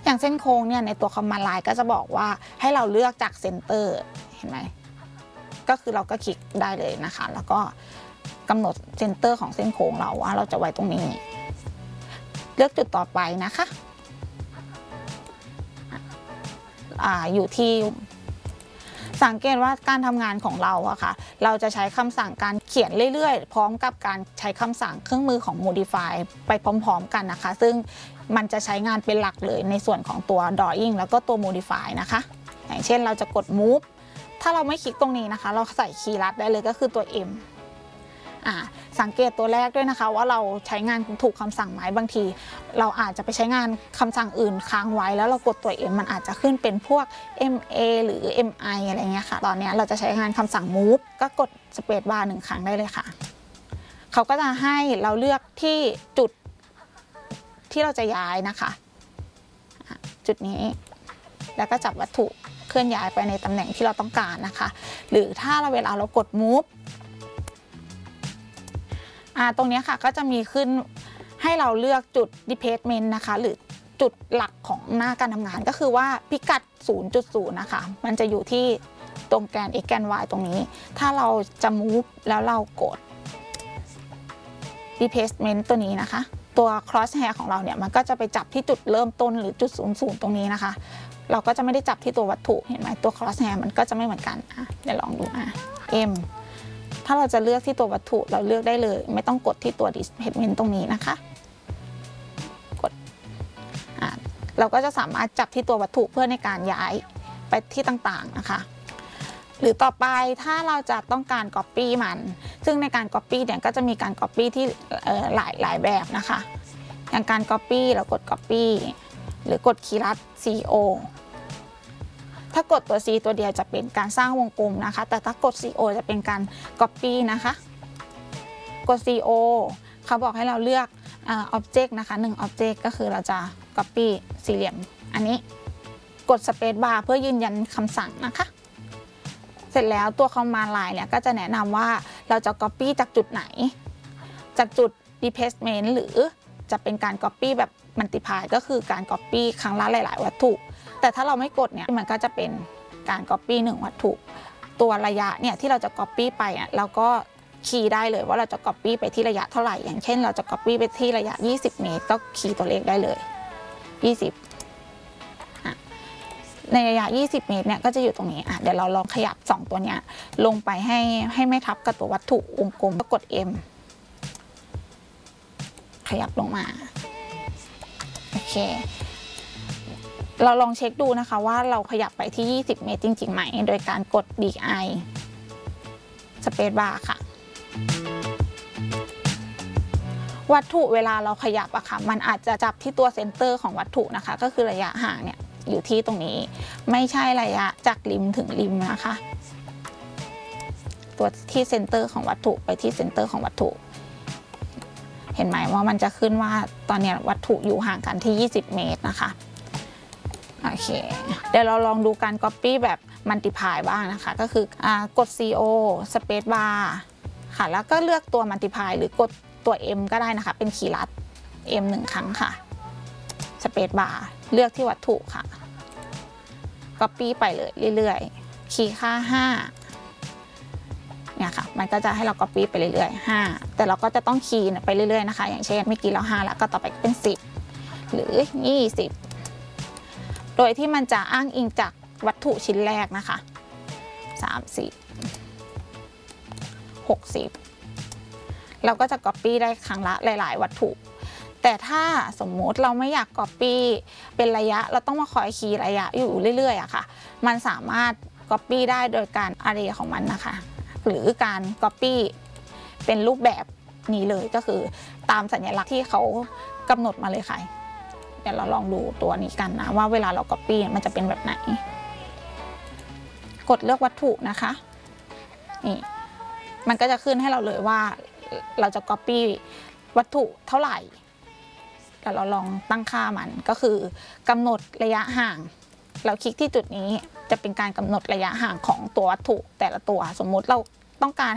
อย่างเส้นโค้งเนี่ยในตัวคอมมานด์ไลน์ก็จะบอกว่าให้เราเลือกจากเซนเตอร์เห็นไหมก็คือเราก็คลิกได้เลยนะคะแล้วก็กำหนดเซนเตอร์ของเส้นโค้งเราว่าเราจะไว้ตรงนี้เลือกจุดต่อไปนะคะอยู่ที่สังเกตว่าการทำงานของเราอะค่ะเราจะใช้คำสั่งการเขียนเรื่อยๆพร้อมกับการใช้คำสั่งเครื่องมือของ modify ไปพร้อมๆกันนะคะซึ่งมันจะใช้งานเป็นหลักเลยในส่วนของตัว drawing แล้วก็ตัว modify นะคะอย่างเช่นเราจะกด move ถ้าเราไม่คลิกตรงนี้นะคะเราใส่คีย์ลัดได้เลยก็คือตัว M สังเกตตัวแรกด้วยนะคะว่าเราใช้งานถูกคำสั่งไหมบางทีเราอาจจะไปใช้งานคำสั่งอื่นค้างไว้แล้วเรากดตัว M มันอาจจะขึ้นเป็นพวก MA หรือ MI อะไรเงี้ยค่ะตอนนี้เราจะใช้งานคำสั่ง move ก็กด space bar 1 ครั้งได้เลยค่ะเขาก็จะให้เราเลือกที่จุดที่เราจะย้ายนะคะจุดนี้แล้วก็จับวัตถุเคลื่อนย้ายไปในตำแหน่งที่เราต้องการนะคะหรือถ้าเวลาเรากด moveตรงนี้ค่ะก็จะมีขึ้นให้เราเลือกจุด department นะคะหรือจุดหลักของหน้าการทำงานก็คือว่าพิกัด 0.0 นะคะมันจะอยู่ที่ตรงแกน x แกน y ตรงนี้ถ้าเราจะ move แล้วเรากด department ตัวนี้นะคะตัว cross hair ของเราเนี่ยมันก็จะไปจับที่จุดเริ่มต้นหรือจุด 00 ตรงนี้นะคะเราก็จะไม่ได้จับที่ตัววัตถุเห็นไหมตัว cross hair มันก็จะไม่เหมือนกันเดี๋ยวลองดูMถ้าเราจะเลือกที่ตัววัตถุเราเลือกได้เลยไม่ต้องกดที่ตัว Displacement ตรงนี้นะคะกดเราก็จะสามารถจับที่ตัววัตถุเพื่อในการย้ายไปที่ต่างๆนะคะหรือต่อไปถ้าเราจะต้องการ Copy มันซึ่งในการ Copy เนี่ยก็จะมีการ Copy ที่หลายแบบนะคะอย่างการ Copy เรากด Copy หรือกดคีย์ลัด COถ้ากดตัว C ตัวเดียวจะเป็นการสร้างวงกลมนะคะแต่ถ้ากด CO จะเป็นการ Copy นะคะกด CO เขาบอกให้เราเลือกObject นะคะ1 Object ก็คือเราจะ Copy สี่เหลี่ยมอันนี้กด Space Bar เพื่อยืนยันคำสั่งนะคะเสร็จแล้วตัว Command Line เนี่ยก็จะแนะนำว่าเราจะ Copy จากจุดไหนจากจุด Department หรือจะเป็นการ Copy แบบ Multiply ก็คือการ Copy ครั้งละหลายๆวัตถุแต่ถ้าเราไม่กดเนี่ยมันก็จะเป็นการ Copy 1 วัตถุตัวระยะเนี่ยที่เราจะ Copy ไปเราก็คีย์ได้เลยว่าเราจะ Copy ไปที่ระยะเท่าไหร่อย่างเช่นเราจะ Copy ไปที่ระยะ20 เมตรก็คีย์ตัวเลขได้เลย20ในระยะ20 เมตรเนี่ยก็จะอยู่ตรงนี้เดี๋ยวเราลองขยับ2ตัวเนี้ยลงไปให้ไม่ทับกับตัววัตถุวงกลมก็กด M ขยับลงมาโอเคเราลองเช็คดูนะคะว่าเราขยับไปที่20 เมตรจริงๆไหมโดยการกด DI Space Bar ค่ะวัตถุเวลาเราขยับค่ะมันอาจจะจับที่ตัวเซนเตอร์ของวัตถุนะคะก็คือระยะห่างเนี่ยอยู่ที่ตรงนี้ไม่ใช่ระยะจากริมถึงริมนะคะตัวที่เซนเตอร์ของวัตถุไปที่เซนเตอร์ของวัตถุเห็นไหมว่ามันจะขึ้นว่าตอนนี้วัตถุอยู่ห่างกันที่20 เมตรนะคะโอเคเดี๋ยวเราลองดูการ Copy แบบ Multiply บ้างนะคะก็คือกด CO Space Bar ค่ะแล้วก็เลือกตัว Multiply หรือกดตัว M ก็ได้นะคะเป็นคีย์ลัด M 1 ครั้งค่ะ Space Bar เลือกที่วัตถุค่ะ Copy ไปเลยเรื่อยๆคีย์ค่า5เนี่ยค่ะมันก็จะให้เรา Copy ไปเรื่อยๆ5แต่เราก็จะต้องคีย์ไปเรื่อยๆนะคะอย่างเช่นเมื่อกี้เรา5แล้วก็ต่อไปเป็น10หรือ20โดยที่มันจะอ้างอิงจากวัตถุชิ้นแรกนะคะ30 60เราก็จะ Copy ได้ครั้งละหลายๆวัตถุแต่ถ้าสมมติเราไม่อยาก Copy เป็นระยะเราต้องมาคอยคีย์ระยะอยู่เรื่อยๆค่ะมันสามารถ Copy ได้โดยการ Array ของมันนะคะหรือการ Copy เป็นรูปแบบนี้เลยก็คือตามสัญลักษณ์ที่เขากำหนดมาเลยค่ะเดี๋ยวเราลองดูตัวนี้กันนะว่าเวลาเรา Copy มันจะเป็นแบบไหนกดเลือกวัตถุนะคะนี่มันก็จะขึ้นให้เราเลยว่าเราจะ Copy วัตถุเท่าไหร่แต่เราลองตั้งค่ามันก็คือกำหนดระยะห่างเราคลิกที่จุดนี้จะเป็นการกำหนดระยะห่างของตัววัตถุแต่ละตัวสมมุติเราต้องการ